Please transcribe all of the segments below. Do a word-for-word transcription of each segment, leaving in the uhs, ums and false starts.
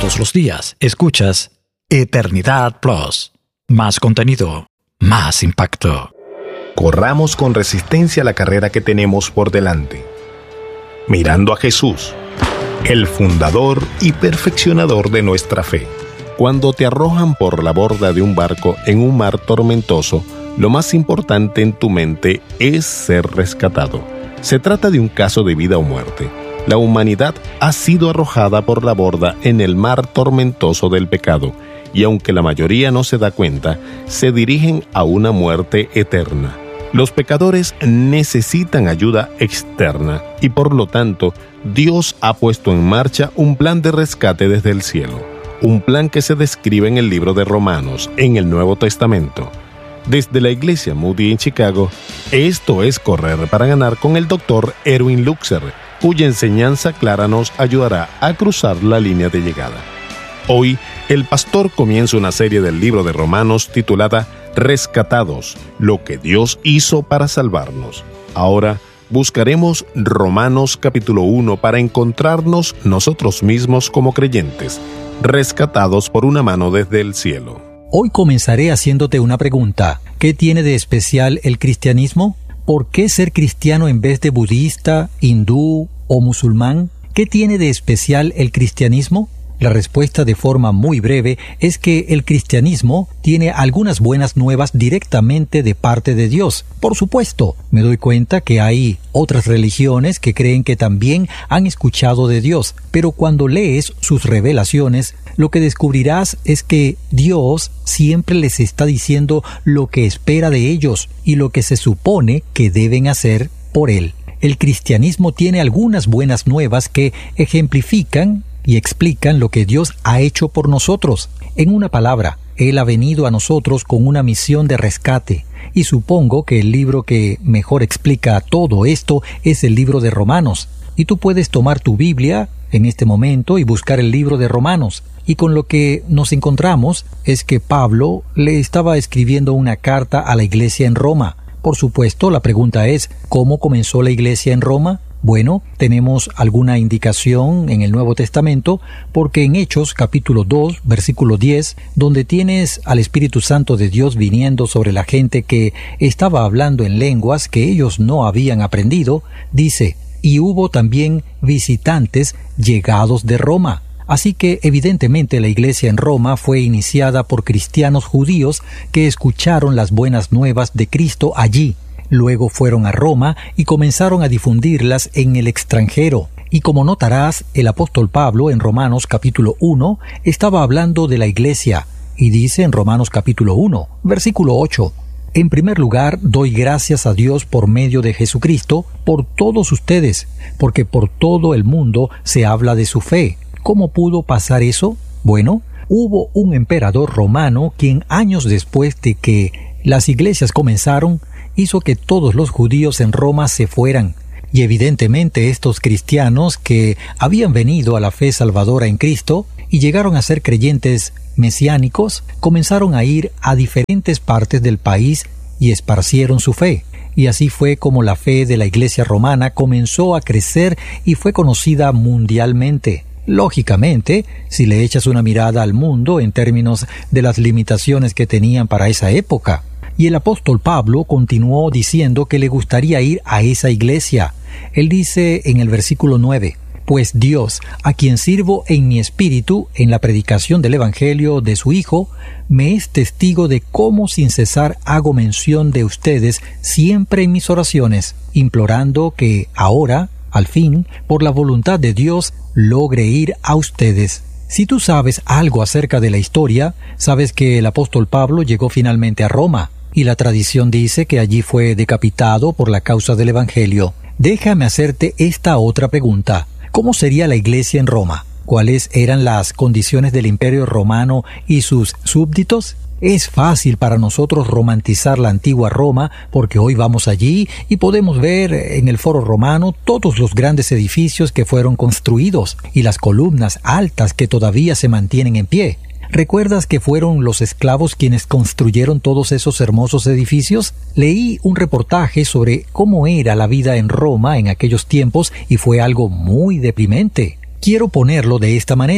Todos los días escuchas Eternidad Plus. Más contenido, más impacto. Corramos con resistencia la carrera que tenemos por delante, mirando a Jesús, el fundador y perfeccionador de nuestra fe. Cuando te arrojan por la borda de un barco en un mar tormentoso, lo más importante en tu mente es ser rescatado. Se trata de un caso de vida o muerte. La humanidad ha sido arrojada por la borda en el mar tormentoso del pecado, y aunque la mayoría no se da cuenta, se dirigen a una muerte eterna. Los pecadores necesitan ayuda externa y por lo tanto, Dios ha puesto en marcha un plan de rescate desde el cielo. Un plan que se describe en el libro de Romanos, en el Nuevo Testamento. Desde la iglesia Moody en Chicago, esto es Correr para Ganar con el doctor Erwin Luxer, cuya enseñanza clara nos ayudará a cruzar la línea de llegada. Hoy, el pastor comienza una serie del libro de Romanos titulada Rescatados, lo que Dios hizo para salvarnos. Ahora, buscaremos Romanos capítulo uno para encontrarnos nosotros mismos como creyentes, rescatados por una mano desde el cielo. Hoy comenzaré haciéndote una pregunta. ¿Qué tiene de especial el cristianismo? ¿Por qué ser cristiano en vez de budista, hindú o musulmán? ¿Qué tiene de especial el cristianismo? La respuesta de forma muy breve es que el cristianismo tiene algunas buenas nuevas directamente de parte de Dios. Por supuesto, me doy cuenta que hay otras religiones que creen que también han escuchado de Dios, pero cuando lees sus revelaciones, lo que descubrirás es que Dios siempre les está diciendo lo que espera de ellos y lo que se supone que deben hacer por Él. El cristianismo tiene algunas buenas nuevas que ejemplifican y explican lo que Dios ha hecho por nosotros. En una palabra, Él ha venido a nosotros con una misión de rescate, y supongo que el libro que mejor explica todo esto es el libro de Romanos. Y tú puedes tomar tu Biblia en este momento y buscar el libro de Romanos. Y con lo que nos encontramos es que Pablo le estaba escribiendo una carta a la iglesia en Roma. Por supuesto, la pregunta es, ¿cómo comenzó la iglesia en Roma? Bueno, tenemos alguna indicación en el Nuevo Testamento, porque en Hechos capítulo dos, versículo diez, donde tienes al Espíritu Santo de Dios viniendo sobre la gente que estaba hablando en lenguas que ellos no habían aprendido, dice, y hubo también visitantes llegados de Roma. Así que evidentemente la iglesia en Roma fue iniciada por cristianos judíos que escucharon las buenas nuevas de Cristo allí. Luego fueron a Roma y comenzaron a difundirlas en el extranjero. Y como notarás, el apóstol Pablo en Romanos capítulo uno estaba hablando de la iglesia, y dice en Romanos capítulo uno, versículo ocho, En primer lugar, doy gracias a Dios por medio de Jesucristo, por todos ustedes, porque por todo el mundo se habla de su fe. ¿Cómo pudo pasar eso? Bueno, hubo un emperador romano quien años después de que las iglesias comenzaron, hizo que todos los judíos en Roma se fueran, y evidentemente estos cristianos que habían venido a la fe salvadora en Cristo y llegaron a ser creyentes mesiánicos, comenzaron a ir a diferentes partes del país y esparcieron su fe. Y así fue como la fe de la iglesia romana comenzó a crecer y fue conocida mundialmente. Lógicamente, si le echas una mirada al mundo en términos de las limitaciones que tenían para esa época. Y el apóstol Pablo continuó diciendo que le gustaría ir a esa iglesia. Él dice en el versículo nueve, Pues Dios, a quien sirvo en mi espíritu en la predicación del Evangelio de su Hijo, me es testigo de cómo sin cesar hago mención de ustedes siempre en mis oraciones, implorando que ahora, al fin, por la voluntad de Dios, logre ir a ustedes. Si tú sabes algo acerca de la historia, sabes que el apóstol Pablo llegó finalmente a Roma, y la tradición dice que allí fue decapitado por la causa del Evangelio. Déjame hacerte esta otra pregunta. ¿Cómo sería la iglesia en Roma? ¿Cuáles eran las condiciones del Imperio Romano y sus súbditos? Es fácil para nosotros romantizar la antigua Roma porque hoy vamos allí y podemos ver en el Foro Romano todos los grandes edificios que fueron construidos y las columnas altas que todavía se mantienen en pie. ¿Recuerdas que fueron los esclavos quienes construyeron todos esos hermosos edificios? Leí un reportaje sobre cómo era la vida en Roma en aquellos tiempos y fue algo muy deprimente. Quiero ponerlo de esta manera.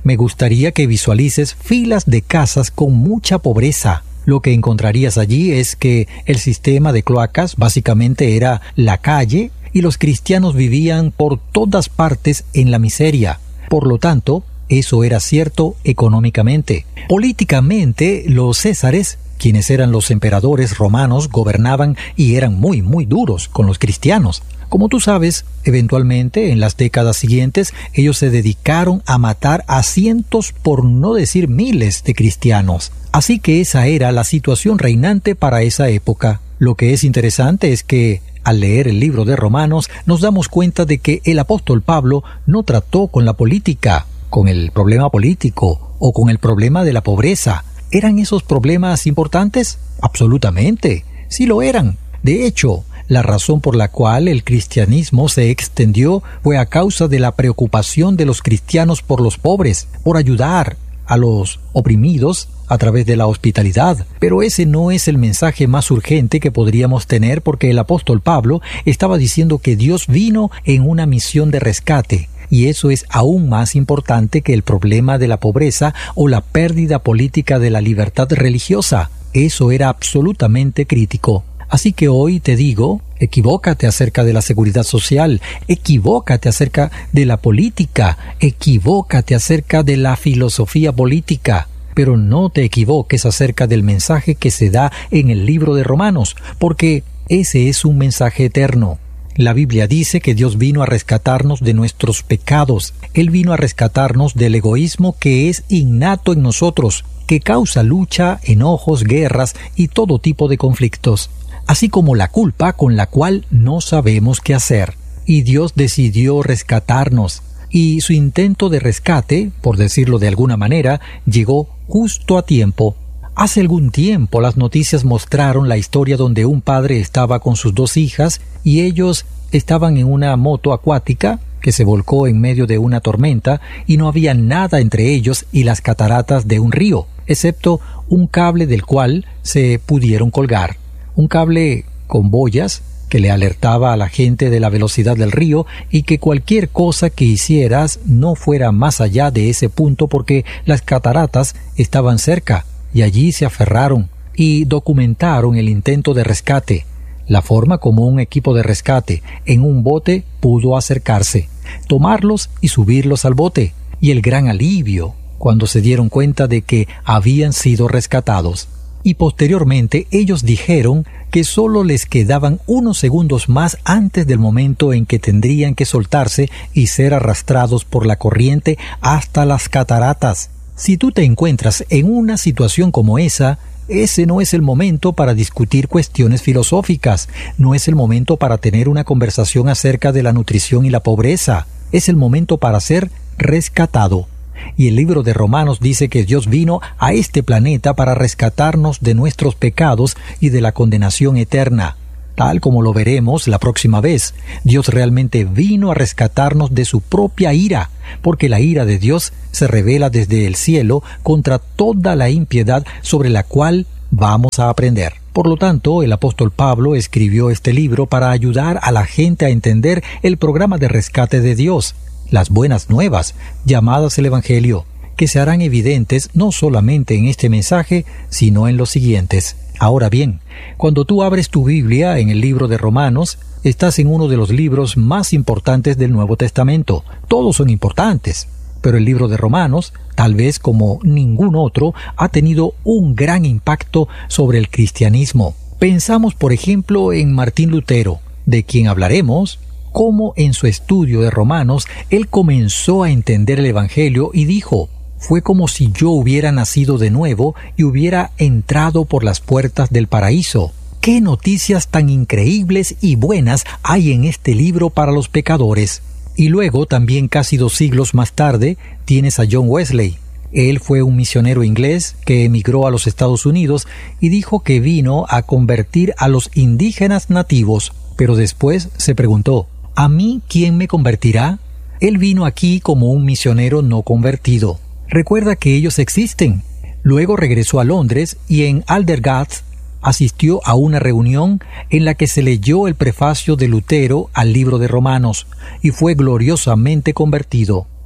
me gustaría que visualices filas de casas con mucha pobreza. Lo que encontrarías allí es que el sistema de cloacas básicamente era la calle y los cristianos vivían por todas partes en la miseria. Por lo tanto, eso era cierto económicamente. Políticamente, los césares, quienes eran los emperadores romanos, gobernaban y eran muy, muy duros con los cristianos. Como tú sabes, eventualmente, en las décadas siguientes, ellos se dedicaron a matar a cientos, por no decir miles, de cristianos. Así que esa era la situación reinante para esa época. Lo que es interesante es que, al leer el libro de Romanos, nos damos cuenta de que el apóstol Pablo no trató con la política, con el problema político o con el problema de la pobreza. ¿Eran esos problemas importantes? Absolutamente, sí lo eran. De hecho, la razón por la cual el cristianismo se extendió fue a causa de la preocupación de los cristianos por los pobres, por ayudar a los oprimidos a través de la hospitalidad. Pero ese no es el mensaje más urgente que podríamos tener, porque el apóstol Pablo estaba diciendo que Dios vino en una misión de rescate. Y eso es aún más importante que el problema de la pobreza o la pérdida política de la libertad religiosa. Eso era absolutamente crítico. Así que hoy te digo, equivócate acerca de la seguridad social, equivócate acerca de la política, equivócate acerca de la filosofía política, pero no te equivoques acerca del mensaje que se da en el libro de Romanos, porque ese es un mensaje eterno. La Biblia dice que Dios vino a rescatarnos de nuestros pecados. Él vino a rescatarnos del egoísmo que es innato en nosotros, que causa lucha, enojos, guerras y todo tipo de conflictos, así como la culpa con la cual no sabemos qué hacer. Y Dios decidió rescatarnos, y su intento de rescate, por decirlo de alguna manera, llegó justo a tiempo. Hace algún tiempo las noticias mostraron la historia donde un padre estaba con sus dos hijas y ellos estaban en una moto acuática que se volcó en medio de una tormenta y no había nada entre ellos y las cataratas de un río, excepto un cable del cual se pudieron colgar. Un cable con boyas que le alertaba a la gente de la velocidad del río y que cualquier cosa que hicieras no fuera más allá de ese punto porque las cataratas estaban cerca. Y allí se aferraron y documentaron el intento de rescate, la forma como un equipo de rescate en un bote pudo acercarse, tomarlos y subirlos al bote, y el gran alivio cuando se dieron cuenta de que habían sido rescatados. Y posteriormente ellos dijeron que solo les quedaban unos segundos más antes del momento en que tendrían que soltarse y ser arrastrados por la corriente hasta las cataratas. Si tú te encuentras en una situación como esa, ese no es el momento para discutir cuestiones filosóficas, no es el momento para tener una conversación acerca de la nutrición y la pobreza, es el momento para ser rescatado. Y el libro de Romanos dice que Dios vino a este planeta para rescatarnos de nuestros pecados y de la condenación eterna. Tal como lo veremos la próxima vez, Dios realmente vino a rescatarnos de su propia ira, porque la ira de Dios se revela desde el cielo contra toda la impiedad sobre la cual vamos a aprender. Por lo tanto, el apóstol Pablo escribió este libro para ayudar a la gente a entender el programa de rescate de Dios, las buenas nuevas, llamadas el Evangelio, que se harán evidentes no solamente en este mensaje, sino en los siguientes. Ahora bien, cuando tú abres tu Biblia en el libro de Romanos, estás en uno de los libros más importantes del Nuevo Testamento. Todos son importantes, pero el libro de Romanos, tal vez como ningún otro, ha tenido un gran impacto sobre el cristianismo. Pensamos, por ejemplo, en Martín Lutero, de quien hablaremos, cómo en su estudio de Romanos él comenzó a entender el Evangelio y dijo: fue como si yo hubiera nacido de nuevo y hubiera entrado por las puertas del paraíso. ¡Qué noticias tan increíbles y buenas hay en este libro para los pecadores! Y luego, también casi dos siglos más tarde, tienes a John Wesley. Él fue un misionero inglés que emigró a los Estados Unidos y dijo que vino a convertir a los indígenas nativos. Pero después se preguntó: ¿a mí quién me convertirá? Él vino aquí como un misionero no convertido. Recuerda que ellos existen. Luego regresó a Londres y en Aldergate asistió a una reunión en la que se leyó el prefacio de Lutero al libro de Romanos y fue gloriosamente convertido.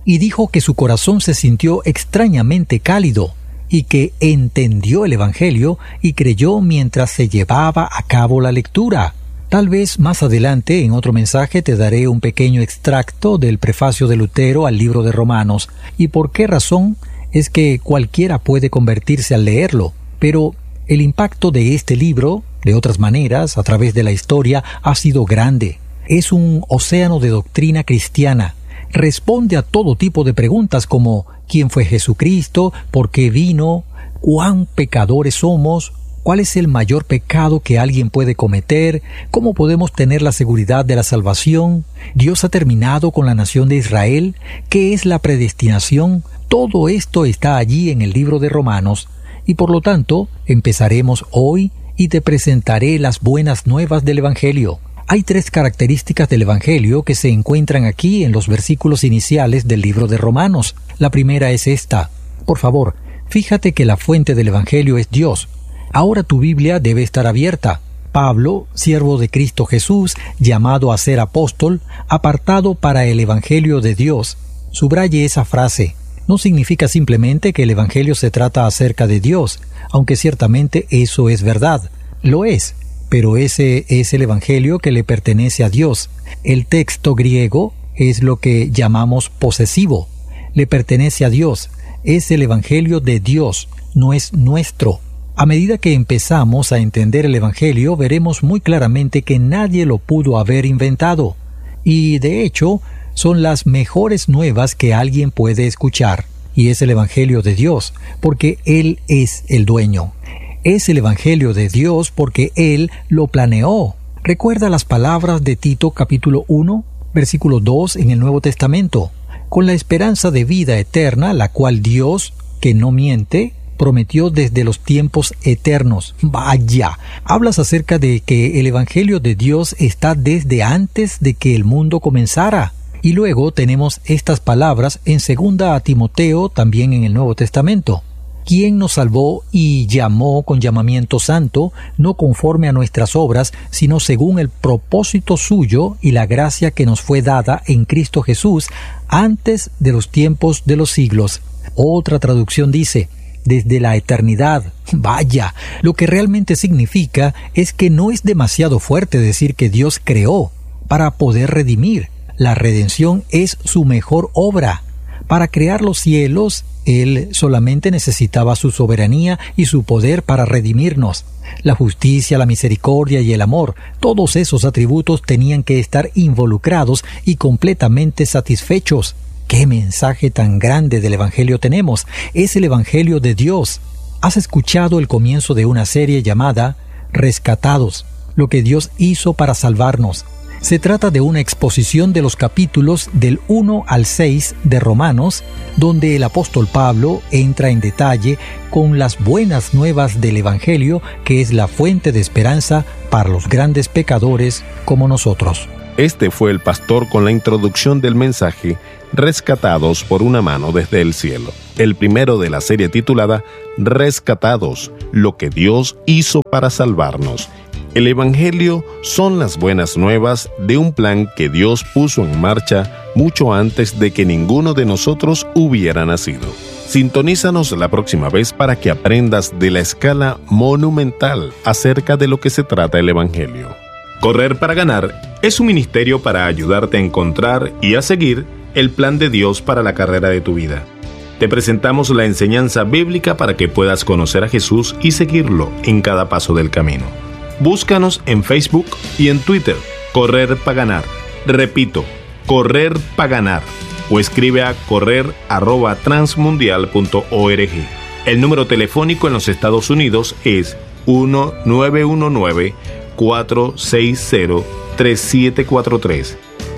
y dijo que su corazón se sintió extrañamente cálido y que entendió el Evangelio y creyó mientras se llevaba a cabo la lectura. Tal vez más adelante, en otro mensaje, te daré un pequeño extracto del prefacio de Lutero al libro de Romanos, y por qué razón es que cualquiera puede convertirse al leerlo, pero el impacto de este libro, de otras maneras, a través de la historia, ha sido grande. Es un océano de doctrina cristiana. Responde a todo tipo de preguntas como ¿quién fue Jesucristo? ¿Por qué vino? ¿Cuán pecadores somos? ¿Cuál es el mayor pecado que alguien puede cometer? ¿Cómo podemos tener la seguridad de la salvación? ¿Dios ha terminado con la nación de Israel? ¿Qué es la predestinación? Todo esto está allí en el libro de Romanos, y por lo tanto empezaremos hoy y te presentaré las buenas nuevas del Evangelio. Hay tres características del Evangelio que se encuentran aquí en los versículos iniciales del libro de Romanos. La primera es esta. Por favor, fíjate que la fuente del Evangelio es Dios. Ahora tu Biblia debe estar abierta. Pablo, siervo de Cristo Jesús, llamado a ser apóstol, apartado para el Evangelio de Dios. Subraye esa frase. No significa simplemente que el Evangelio se trata acerca de Dios, aunque ciertamente eso es verdad. Lo es. Pero ese es el Evangelio que le pertenece a Dios. El texto griego es lo que llamamos posesivo. Le pertenece a Dios. Es el Evangelio de Dios, no es nuestro. A medida que empezamos a entender el Evangelio, veremos muy claramente que nadie lo pudo haber inventado. Y, de hecho, son las mejores nuevas que alguien puede escuchar. Y es el Evangelio de Dios, porque Él es el dueño. Es el Evangelio de Dios porque Él lo planeó. Recuerda las palabras de Tito capítulo uno, versículo dos en el Nuevo Testamento. Con la esperanza de vida eterna, la cual Dios, que no miente, prometió desde los tiempos eternos. Vaya, hablas acerca de que el Evangelio de Dios está desde antes de que el mundo comenzara. Y luego tenemos estas palabras en segunda a Timoteo, también en el Nuevo Testamento. Quien nos salvó y llamó con llamamiento santo, no conforme a nuestras obras, sino según el propósito suyo y la gracia que nos fue dada en Cristo Jesús antes de los tiempos de los siglos. Otra traducción dice, desde la eternidad. Vaya, lo que realmente significa es que no es demasiado fuerte decir que Dios creó para poder redimir. La redención es su mejor obra. Para crear los cielos, Él solamente necesitaba su soberanía y su poder para redimirnos. La justicia, la misericordia y el amor, todos esos atributos tenían que estar involucrados y completamente satisfechos. ¡Qué mensaje tan grande del Evangelio tenemos! Es el Evangelio de Dios. ¿Has escuchado el comienzo de una serie llamada Rescatados? Lo que Dios hizo para salvarnos. Se trata de una exposición de los capítulos del uno al seis de Romanos, donde el apóstol Pablo entra en detalle con las buenas nuevas del Evangelio, que es la fuente de esperanza para los grandes pecadores como nosotros. Este fue el pastor con la introducción del mensaje Rescatados por una mano desde el cielo, el primero de la serie titulada Rescatados, lo que Dios hizo para salvarnos. El Evangelio son las buenas nuevas de un plan que Dios puso en marcha mucho antes de que ninguno de nosotros hubiera nacido. Sintonízanos la próxima vez para que aprendas de la escala monumental acerca de lo que se trata el Evangelio. Correr para ganar es un ministerio para ayudarte a encontrar y a seguir el plan de Dios para la carrera de tu vida. Te presentamos la enseñanza bíblica para que puedas conocer a Jesús y seguirlo en cada paso del camino. Búscanos en Facebook y en Twitter, Correr para Ganar. Repito, Correr para Ganar. O escribe a correr arroba transmundial punto org. El número telefónico en los Estados Unidos es uno nueve uno nueve, cuatro seis cero, tres siete cuatro tres.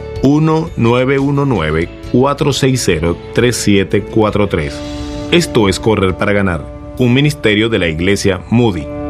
uno nueve uno nueve, cuatro seis cero, tres siete cuatro tres. Esto es Correr para Ganar, un ministerio de la Iglesia Moody.